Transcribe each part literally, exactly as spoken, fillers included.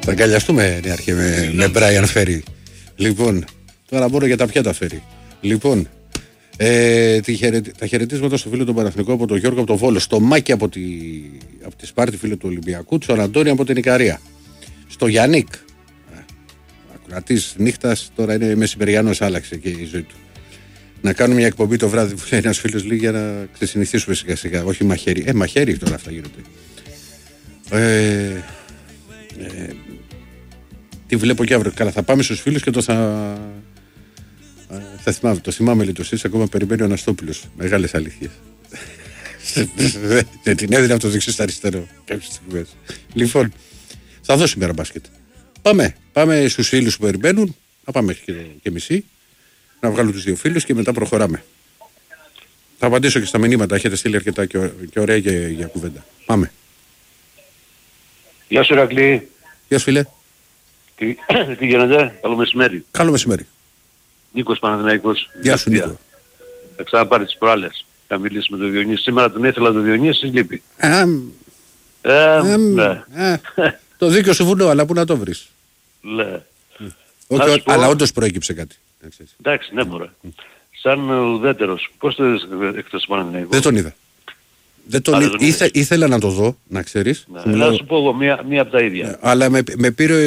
Θα αγκαλιαστούμε νεάρχε με, με Brian Ferry. Λοιπόν, τώρα μπορώ για τα πιάτα Ferry. Λοιπόν, ε, τη χαιρετι... τα χαιρετίσματα στο φίλο του Παναθηνικού από τον Γιώργο από τον Βόλο. Στο Μάκη από τη, από τη Σπάρτη, φίλο του Ολυμπιακού. Στον Αντώνη από την Ικαρία. Στο Γιάννικ. Ακροατής νύχτας, τώρα είναι μεσημεριανός, άλλαξε και η ζωή του. Να κάνουμε μια εκπομπή το βράδυ που λέει ένας φίλος λέει για να ξεσυνηθίσουμε σιγά σιγά. Όχι μαχαίρι. Ε, μαχαίρι τώρα αυτά γίνονται. Ε, ε, τι βλέπω και αύριο. Καλά, θα πάμε στους φίλους και το θα. Θα θυμάμαι, το θυμάμαι λίγο εσείς, ακόμα περιμένει ο Αναστόπουλος. Μεγάλες αλήθειες. Δεν την έδινε από το δεξί στο αριστερό. Κάποιες στιγμές. Λοιπόν, θα δω σήμερα μπάσκετ. Πάμε, πάμε στους φίλους που περιμένουν. Θα πάμε και, και μισή. Να βγάλω τους δύο φίλους και μετά προχωράμε. Θα απαντήσω και στα μηνύματα. Έχετε στείλει αρκετά και, και ωραία για, για κουβέντα. Πάμε. Γεια σου Ηρακλή. Γεια σου φίλε. Τι, τι γίνεται, καλό μεσημέρι. Καλό μεσημέρι. Νίκος Παναθηναϊκός. Γεια σου Νίκο. Θα ξαναπάρει τις προάλλες. Θα μιλήσει με τον Διονύση. Σήμερα τον ήθελα τον Διονύση, λείπει. Ε, ε, ναι. ε, το δίκιο σου βουνό, αλλά πού να το βρεις. Ναι. Όχι, αλλά όντως προέκυψε κάτι. Εντάξει, ναι μωρέ. Σαν ουδέτερος, πώς το είδες εκτός του Παναθηναϊκού? Δεν τον είδα. Δεν τον είδα. Ήθε, ήθελα να το δω, να ξέρεις. Ναι, να σου πω εγώ μία, μία από τα ίδια. Ε, αλλά με, με πήρε...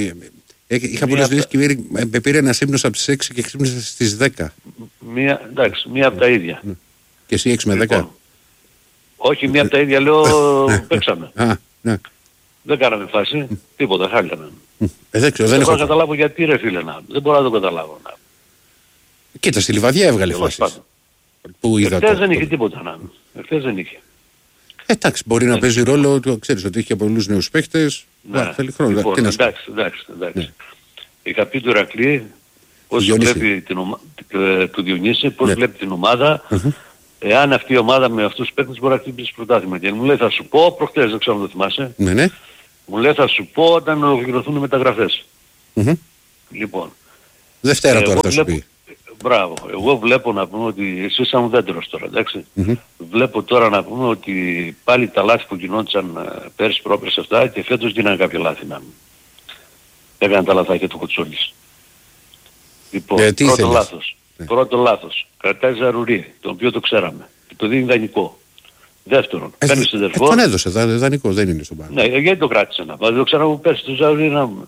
Ε, είχα πολλές δουλειές και με, με πήρε ένας ύμνος από τις έξι και ξύπνησα στις δέκα. Μία, εντάξει, μία από τα ίδια. Και εσύ έξι με δέκα. Λοιπόν, όχι, μία από τα ίδια λέω παίξαμε. Α, ναι. Δεν κάναμε φάση, τίποτα, χάλιαμε. Ε, δεν ξέρω, δεν, δεν έχω... μπορώ να καταλάβω γιατί ρε φίλε να. Δεν μπορώ να το καταλάβω να. Κοίτα, στη Λιβαδιά έβγαλε φάσεις. Που είδα Εχθές δεν είχε τίποτα να. Εχθές δεν είχε. Εντάξει, μπορεί να παίζει ρόλο, ξέρεις ότι είχε πολλούς νέους παίχτες. Ναι, θέλει χρόνο. Λοιπόν, τι να εντάξει, εντάξει, εντάξει. Ναι. Είχα πει του Ηρακλή πώς βλέπει την ομα... του Διονύση, πώς ναι. βλέπει την ομάδα. Uh-huh. Εάν αυτή η ομάδα με αυτούς τους παίκτες μπορεί να χτυπήσει πρωτάθλημα. Και μου λέει θα σου πω, προχτές δεν ξέρω αν το θυμάσαι. Ναι, ναι. Μου λέει θα σου πω όταν ολοκληρωθούν οι μεταγραφές. Mm-hmm. Λοιπόν. Δευτέρα ε, τώρα θα βλέπω... σου πει. Μπράβο. Εγώ βλέπω να πούμε ότι εσύ είσαι ουδέτερος τώρα, εντάξει. Mm-hmm. Βλέπω τώρα να πούμε ότι πάλι τα λάθη που γινόντουσαν πέρσι πρόπερς αυτά και φέτος γίνανε κάποια λάθη να μην. Έκανε τα λαθάκια του Κοτσόλης. Λοιπόν, ε, πρώτο θέλεις? λάθος. Ε. Πρώτο λάθος. Κρατάει Ζαρουρί, το οποίο το ξέραμε. Και το δίνει δανεικό. Δεύτερον, ε, παίρνει ε, συνδερφό. Ε, τον έδωσε, δα, δανεικό, δεν είναι στον πάνω. Ναι, γιατί το κράτησε να πάει. Δεν το ξέρω που πέρσι το Ζαρουρί να πούμε.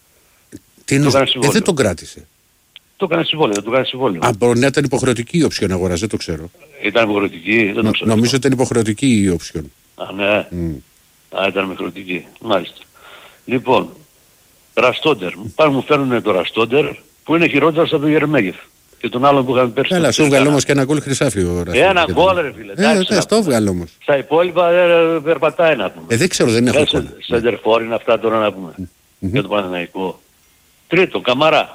Τι είναι, ε, δεν τον κράτησε. Το έκανε συμβόλαιο, δεν το έκανε συμβόλαιο. Α, μπορεί να ήταν υποχρεωτική η όψιον αγοράς, δεν το ξέρω. Ήταν υποχρεωτική, δεν το ξέρω. Νομίζω ήταν υποχρεωτική η όψιον. Α, ναι. Mm. Α, ήταν υποχρεωτική. Μάλιστα. Λοιπόν, Ραστόντερ. Πάνε μου φέρνουν το Ραστόντερ που είναι χειρότερος από τον Γερμέγεφ. Και τον άλλον που είχαμε πέρσι. Έλα, σου βγάλω όμως και ένα γκολ χρυσάφι ο Ραστόντερ. Ένα γκολ ρε φίλε. Ε, ε, το βγάλω όμως. Στα υπόλοιπα ε, περπατάει να πούμε. Ε, δεν ξέρω, δεν έχω εικόνα. Σεντερφόρ είναι αυτά τώρα να πούμε. Mm-hmm. Για το Παναθηναϊκό. Τρίτο, Καμαρά.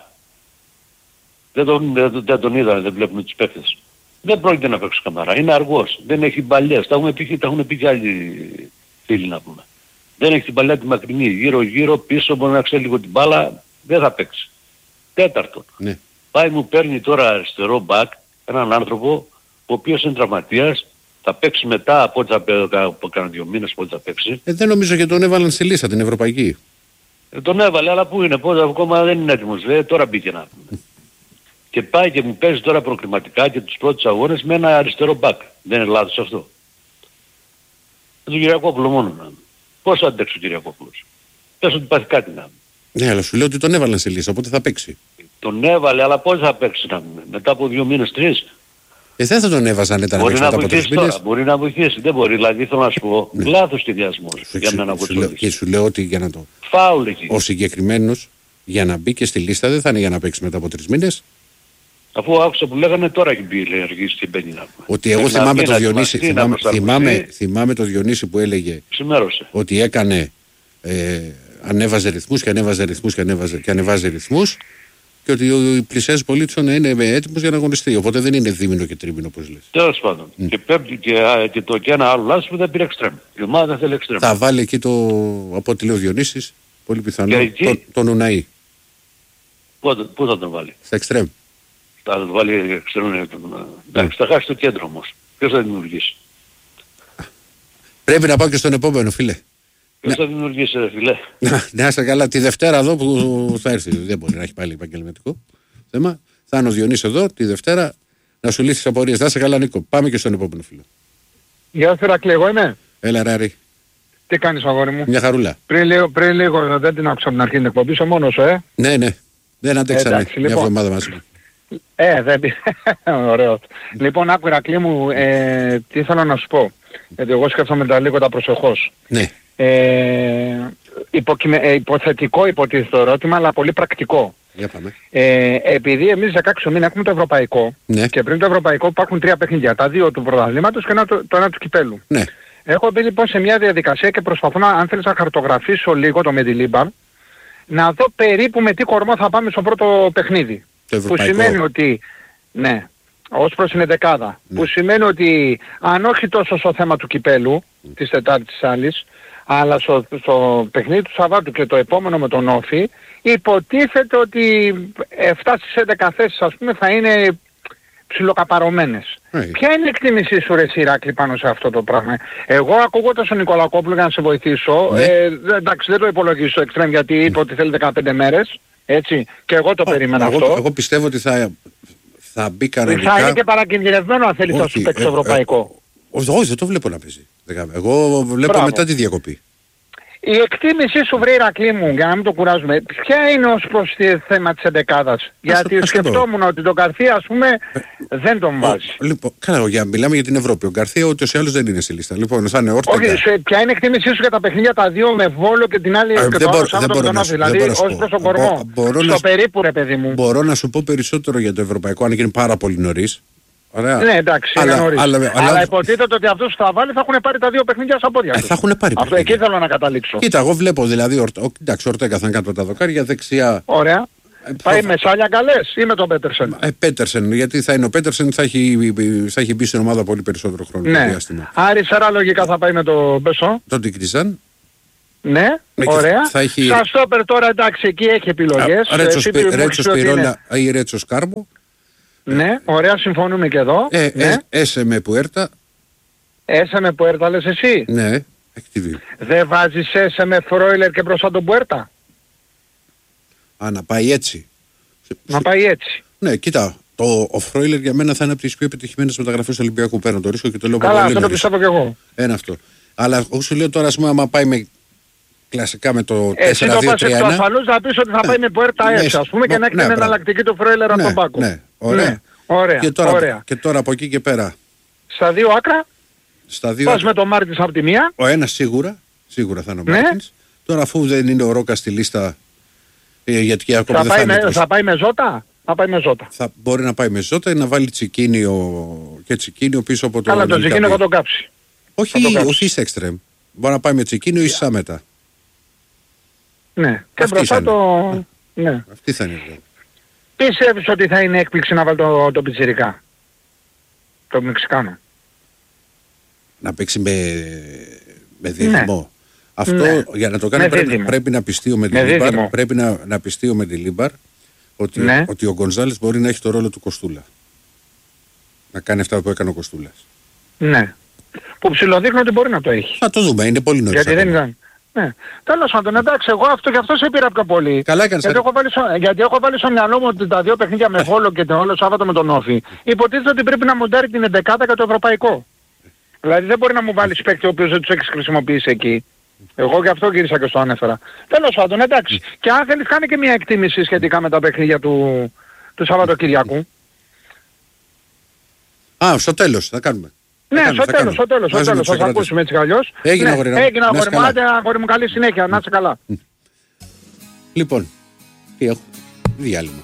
Δεν τον, δεν, δεν τον είδαμε, δεν βλέπουμε τους παίκτες. Δεν πρόκειται να παίξει Καμαρά. Είναι αργός. Δεν έχει μπαλιές. Τα έχουν πει, τα έχουν πει και άλλοι φίλοι να πούμε. Δεν έχει την παλιά τη μακρινή. Γύρω γύρω πίσω μπορεί να ξέρει λίγο την μπάλα. Δεν θα παίξει. Τέταρτον. Ναι. Πάει μου παίρνει τώρα αριστερό μπακ έναν άνθρωπο ο οποίος είναι τραυματίας. Θα παίξει μετά από ό,τι θα κάνει δύο μήνες από ό,τι θα παίξει. Ε, δεν νομίζω και τον έβαλαν στη λίστα την ευρωπαϊκή. Ε, τον έβαλε αλλά πού είναι. Πότε ακόμα δεν είναι έτοιμος. Λέει, τώρα μπήκε να πούμε. Και πάει και μου παίζει τώρα προκριματικά και τους πρώτους αγώνες με ένα αριστερό μπακ. Δεν είναι λάθος αυτό. Με τον Κυριακόπουλο μόνο να είμαι. Πώς θα αντέξει ο Κυριακόπουλος. Πες ότι υπάρχει κάτι να είμαι. Ναι, αλλά σου λέω ότι τον έβαλαν σε λίστα, οπότε θα παίξει. Τον έβαλε, αλλά πώς θα παίξει να είμαι. Μετά από δύο μήνες, τρεις. Ε, δεν θα τον έβαζαν ήταν να παίξει μετά από τρεις μήνες. Μπορεί να βοηθήσει, δεν μπορεί. Δηλαδή θέλω να σου πω, ναι. Λάθος σχεδιασμός για να αποτσολίσει. Και σου λέω ότι για να το... Φάουλ εκεί. Ο συγκεκριμένος για να μπει και στη λίστα δεν θα είναι για να παίξει μετά από τρεις μήνες. Αφού άκουσα που λέγανε τώρα έχει μπει η αργή στην πενήντα. Ότι εγώ θυμάμαι το Διονύση, θυμάμαι, θυμάμαι, θυμάμαι το Διονύση που έλεγε Ξημέρωσε. Ότι έκανε, ε, ανέβαζε ρυθμούς και ανέβαζε ρυθμούς και ανέβαζε, και ανέβαζε ρυθμούς και ότι πλησιάζει πολύ του να είναι έτοιμος για να αγωνιστεί. Οπότε δεν είναι δίμηνο και τρίμηνο όπως λες. Τέλος πάντων. Mm. Και πέμπτη και, και το και ένα άλλο λάθος που δεν πήρε εξτρέμ. Η ομάδα δεν θέλει εξτρέμ. Θα βάλει εκεί το, από ό,τι λέει ο Διονύσης, πολύ πιθανό, τον το Νουναή. Πού, πού θα τον βάλει. Στα εξτρέμ. Θα τον βάλει εξτρέμ. Εντάξει, θα χάσει το κέντρο όμως. Ποιος θα δημιουργήσει. Πρέπει να πάω και στον επόμενο φίλε. Ποιος θα δημιουργήσει, ρε φίλε. Να είστε καλά, τη Δευτέρα εδώ που θα έρθει. Δεν μπορεί να έχει πάλι επαγγελματικό θέμα. Θα είναι ο Διονύσης εδώ τη Δευτέρα να σου λύσει τις απορίες. Να είστε καλά, Νίκο. Πάμε και στον επόμενο φίλο. Γεια σου, Ρακλή, εγώ είμαι. Έλα, Ράρη. Τι κάνεις, αγόρι μου? Μια χαρούλα. Πριν λίγο, πριν λίγο δεν την άκουσα από την αρχή την εκπομπή, είσαι μόνος σου, ε. Ναι, ναι. Δεν αντέξαμε Εντάξει, μια λοιπόν. εβδομάδα μαζί. Ε, δεν πει. Ωραίο. Λοιπόν, άκου, Ρακλή μου, ε, τι θέλω να σου πω. Γιατί εγώ σκέφτομαι τα λίγο τα προσεχώς. Ναι. Ε, υποκειμε, ε, υποθετικό υποτίθεται το ερώτημα, αλλά πολύ πρακτικό. Για πάμε. Ε, επειδή εμείς δεκαέξι μήνα έχουμε το ευρωπαϊκό, Ναι. και πριν το ευρωπαϊκό υπάρχουν τρία παιχνίδια. Τα δύο του πρωταθλήματος και ένα, το, το ένα του κυπέλου. Ναι. Έχω μπει λοιπόν σε μια διαδικασία και προσπαθώ να, αν θέλεις να χαρτογραφήσω λίγο το Μεντιλίμπαρ, να δω περίπου με τι κορμό θα πάμε στο πρώτο παιχνίδι. Το που ευρωπαϊκό. σημαίνει ότι, ναι, ως προς την εντεκάδα. Ναι. Που σημαίνει ότι αν όχι τόσο στο θέμα του κυπέλου, mm. της Τετάρτης της άλλης, αλλά στο, στο παιχνίδι του Σαββάτου και το επόμενο με τον Όφη, υποτίθεται ότι επτά στις έντεκα θέσεις ας πούμε θα είναι ψιλοκαπαρωμένες. Hey. Ποια είναι η εκτίμησή σου, ρε Σιράκλη, πάνω σε αυτό το πράγμα? Εγώ ακούγοντας τον Νικολακόπουλο για να σε βοηθήσω, Ναι. ε, εντάξει δεν το υπολογίζω εξτρέμ γιατί είπε ότι θέλει δεκαπέντε μέρες, έτσι, και εγώ το Oh, περίμενα εγώ, αυτό. εγώ πιστεύω ότι θα, θα μπει κανονικά. Θα είναι και παρακινδυνευμένο αν θέλεις να σου παίξει το ευρωπαϊκό. Όχι, όχι, δεν το βλέπω να παίζει. Εγώ βλέπω Μπράβο. μετά τη διακοπή. Η εκτίμησή σου, βρε Ηρακλή μου, για να μην το κουράζουμε, ποια είναι ως προς το θέμα της εντεκάδας? Γιατί ας το πω. σκεφτόμουν ότι τον Καρθία, ας πούμε, δεν τον βάζει. Ο, λοιπόν, καλά, για, μιλάμε για την Ευρώπη. Ο Γκαρθία ούτως ή άλλως δεν είναι στη λίστα. Λοιπόν, θα είναι Όρτεγκα. Όχι, σε, ποια είναι η εκτίμησή σου για τα παιχνίδια τα δύο με Βόλο και την άλλη Ε, και δεν το μπορώ- άλλο Σάββατο δεν με μπορώ τον να Όφη? σου- δεν Δηλαδή μπορώ να σου ως πω. προς τον Μπο- κορμό. μπορώ να Στο σου- περίπου ρε παιδί μου. Μπορώ να σου πω περισσότερο για το ευρωπαϊκό, αν και είναι πάρα πολύ νωρίς. Ωραία. Ναι, εντάξει, Αλλά- είναι νωρίς. αλλά- Αλλά, αλλά- υποτίθεται ότι αυτούς που θα βάλει θα έχουν πάρει τα δύο παιχνίδια στα πόδια Ε, τους. θα έχουν πάρει Αυτό παιχνίδια. εκεί θέλω να καταλήξω. Κοίτα, εγώ βλέπω δηλαδή. Ορ, ο, εντάξει, Ορτέγκα θα είναι κάτω από τα δοκάρια, δεξιά. Ωραία. Ε, Πάει θα- με σάλια καλές ή με τον Πέτερσεν? Ε, Πέτερσεν, γιατί θα είναι ο Πέτερσεν, θα έχει, θα έχει μπει στην ομάδα πολύ περισσότερο χρόνο. Ναι. Διάστημα. Αριστερά λογικά θα πάει με τον Μπεσό. Τον Τικρίζαν. Ναι, Ναι, και ωραία. θα έχει- Στα στόπερ τώρα εντάξει εκεί έχει επιλογές. Ρέτσο Εσύ μου έχεις Σπι- πει ότι είναι- Σπιρόλα ή Ρέτσο Σκάρμπο. Ναι, ωραία, συμφωνούμε και εδώ. Ε, ναι. ε, Έσε με Πουέρτα. Έσε με Πουέρτα λες εσύ. Ναι, έχει τη δύο. Δεν βάζεις έσε με Φρόιλερ και μπροστά τον Πουέρτα? Α, να πάει έτσι. Να πάει έτσι. Ναι, κοίτα. Το, ο Φρόιλερ για μένα θα είναι από τις πιο επιτυχημένες μεταγραφές του Ολυμπιακού. Παίρνω το ρίσκο και το λέω Καλά, πολύ αυτό το νωρίς. πιστεύω και εγώ. Ένα αυτό. Αλλά εγώ σου λέω τώρα, ας πούμε, άμα πάει με κλασικά με το Εσύ τέσσερα το δύο πας εκ τρία του ένα. ασφαλούς να πεις ότι θα πάει με Πουέρτα Ναι, έτσι ας πούμε και ναι, να έχει ναι, την μπράβο. εναλλακτική του Φρόιλερ από Ναι, τον Πάκο. ναι, ωραία. Ναι, ωραία, Και τώρα, ωραία. και τώρα από εκεί και πέρα. Στα δύο άκρα, Στα δύο. πας με τον Μάρτινς από τη μία. Ο ένας σίγουρα. Σίγουρα θα είναι ο Ναι. Μάρτινς. Τώρα αφού δεν είναι ο Ρόκα στη λίστα. Ε, γιατί και ακόμα Θα δεν θα πάει, είναι με, έτοιμος. θα πάει με Ζώτα. Θα πάει με Ζώτα. Θα μπορεί να πάει με Ζώτα ή να βάλει Τσικίνιο και Τσικίνιο πίσω από το. Καλά, τον Ζυγίνο θα τον κάψει. θα Όχι, τον κάψει. όχι σε εξτρέμ. Μπορεί να πάει με Τσικίνιο ή Σάμετα. Ναι. Και Αυτή μπροστά θα το... Ναι. Αυτή θα είναι. δηλαδή. Πιστεύεις ότι θα είναι έκπληξη να βάλει το, το πιτσιρικά? Το Μεξικάνο. Να παίξει με, με δίδυμο. Αυτό Ναι. για να το κάνει Με πρέπει, δίδυμο. πρέπει να πιστεί ο Με Μεντιλίμπαρ. δίδυμο. Πρέπει να, να πιστεί ο Μεντιλίμπαρ ότι, Ναι. ότι ο Γκονζάλες μπορεί να έχει το ρόλο του Κοστούλα. Να κάνει αυτά που έκανε ο Κοστούλας. Ναι. Που ψιλοδείχνω ότι μπορεί να το έχει. Θα το δούμε, είναι πολύ νωρίς. Γιατί δεν ακόμα. ήταν. Ναι. Τέλος πάντων, εντάξει, εγώ αυτό και αυτό σε πήρα πιο πολύ. Καλά έκανες. Γιατί έχω, βάλει στο, γιατί έχω βάλει στο μυαλό μου ότι τα δύο παιχνίδια με Βόλο και το όλο Σάββατο με τον Όφη υποτίθεται ότι πρέπει να μοντάρει την εντεκάδα για το ευρωπαϊκό. Δηλαδή δεν μπορεί να μου βάλεις παίκτη ο οποίος δεν τους έχεις χρησιμοποιήσει εκεί. Εγώ γι' αυτό γύρισα και στο ανέφερα. Τέλος πάντων, εντάξει. Και αν θέλεις κάνει και μια εκτίμηση σχετικά με τα παιχνίδια του, του Σαββατοκυριακού. Α, στο τέλος θα κάνουμε. Θα Ναι, κάνουμε, στο θα τέλος, στο κάνουμε. τέλος, στο Μαζί με τέλος. τους Θα σας ακροατές. ακούσουμε έτσι κι αλλιώς. Έγινε, Ναι, αγόρι μου. έγινε Να είσαι αγόρι μου, καλά. άντε, αγόρι μου, καλή συνέχεια, να είσαι καλά. Λοιπόν, τι έχω. Διάλειμμα.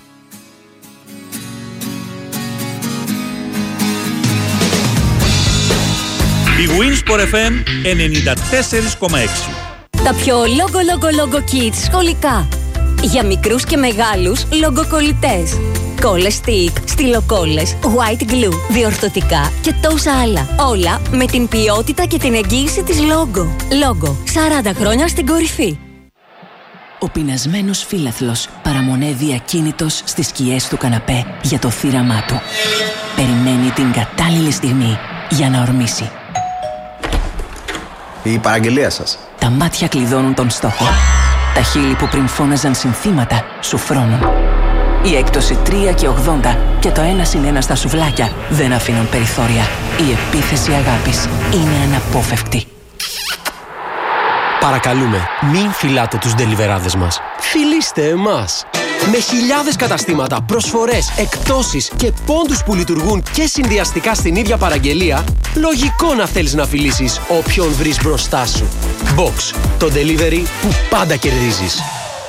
Η Winsport εφ εμ ενενήντα τέσσερα κόμμα έξι. Τα πιο λόγο λόγο λόγο kids σχολικά. Για μικρούς και μεγάλους λογκοκολλητές. Κόλλες stick, στυλοκόλλες, white glue, διορθωτικά και τόσα άλλα. Όλα με την ποιότητα και την εγγύηση της Logo. Logo, σαράντα χρόνια στην κορυφή. Ο πεινασμένος φύλαθλος παραμονεύει ακίνητος στις σκιές του καναπέ για το θύραμά του. Περιμένει την κατάλληλη στιγμή για να ορμήσει. Η παραγγελία σας. Τα μάτια κλειδώνουν τον στόχο. Τα χείλη που πριν φώναζαν συνθήματα σου φρώνουν. Η έκπτωση τρία και ογδόντα και το ένα συν ένα στα σουβλάκια δεν αφήνουν περιθώρια. Η επίθεση αγάπης είναι αναπόφευκτη. Παρακαλούμε, μην φυλάτε τους ντελιβεράδες μας. Φιλήστε εμάς. Με χιλιάδες καταστήματα, προσφορές, εκπτώσεις και πόντους που λειτουργούν και συνδυαστικά στην ίδια παραγγελία, λογικό να θέλεις να φιλήσεις όποιον βρεις μπροστά σου. Box, το delivery που πάντα κερδίζεις.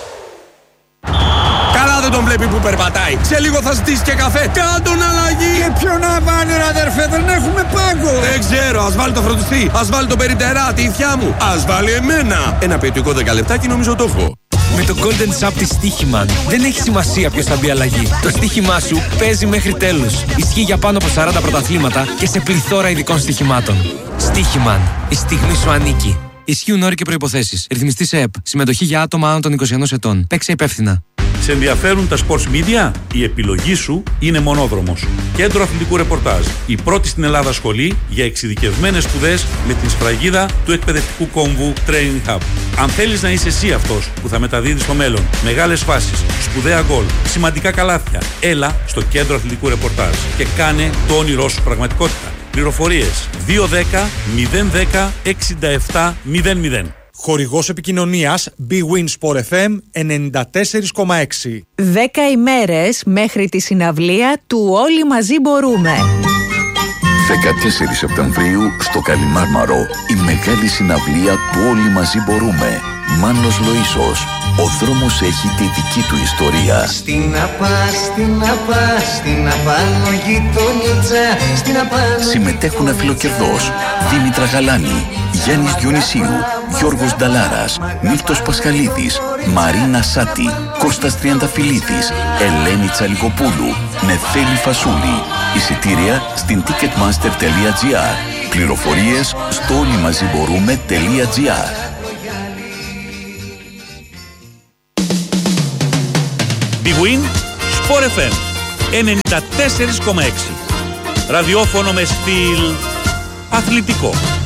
Καλά δεν τον βλέπει που περπατάει. Σε λίγο θα ζητήσει και καφέ. Κάντον αλλαγή. Και ποιο να βάλει ρε αδερφέ, δεν έχουμε πάγκο. Δεν ξέρω, ας βάλει το φροντιστή. Ας βάλει το περιπτερά, τη ηθιά μου. Ας βάλει εμένα. Ένα ποιοτικό δέκα λεπτάκι νομίζω το έχω. Με το Golden Shop της Στοίχημαν δεν έχει σημασία ποιος θα μπει αλλαγή. Το στοίχημά σου παίζει μέχρι τέλους. Ισχύει για πάνω από σαράντα πρωταθλήματα και σε πληθώρα ειδικών στοιχημάτων. Στοίχημαν. Η στιγμή σου ανήκει. Ισχύουν όροι και προϋποθέσεις. Ρυθμιστή σε ΕΠ. Συμμετοχή για άτομα άνω των είκοσι ενός ετών. Παίξε υπεύθυνα. Σε ενδιαφέρουν τα sports media? Η επιλογή σου είναι Μονόδρομος. Κέντρο αθλητικού ρεπορτάζ. Η πρώτη στην Ελλάδα σχολή για εξειδικευμένες σπουδές με την σφραγίδα του εκπαιδευτικού κόμβου Training Hub. Αν θέλεις να είσαι εσύ αυτός που θα μεταδίδει στο μέλλον μεγάλες φάσεις, σπουδαία γκολ, σημαντικά καλάθια, έλα στο Κέντρο αθλητικού ρεπορτάζ και κάνε το όνειρό σου πραγματικότητα. Πληροφορίες δύο δέκα μηδέν δέκα εξήντα επτά μηδέν μηδέν. Χορηγός επικοινωνίας Bwin Sport εφ εμ ενενήντα τέσσερα κόμμα έξι. Δέκα ημέρες μέχρι τη συναυλία του Όλοι Μαζί Μπορούμε. δεκατέσσερις Σεπτεμβρίου στο Καλιμάρμαρο η μεγάλη συναυλία του Όλοι Μαζί Μπορούμε. Μάνος Λοΐσος. Ο δρόμος έχει τη δική του ιστορία. Στην απά, στην απά, στην απάνω γειτονίτσα, στην απάνω. Συμμετέχουν αφιλοκερδός Δήμητρα Γαλάνη, Γιάννης Διονυσίου, Γιώργος Νταλάρας, Νύχτος Πασχαλίδης, Μαρίνα Σάτη, Κώστας Τριανταφυλλίδης, Ελένη Τσαλικοπούλου, Νεφέλη Φασούλη. Εισιτήρια στην ticketmaster τελεία τζι άρ. Πληροφορίες στο όλοιμαζιμπορούμε τελεία τζι άρ. Bwin Sport εφ εμ ενενήντα τέσσερα κόμμα έξι. Ραδιόφωνο με στυλ αθλητικό.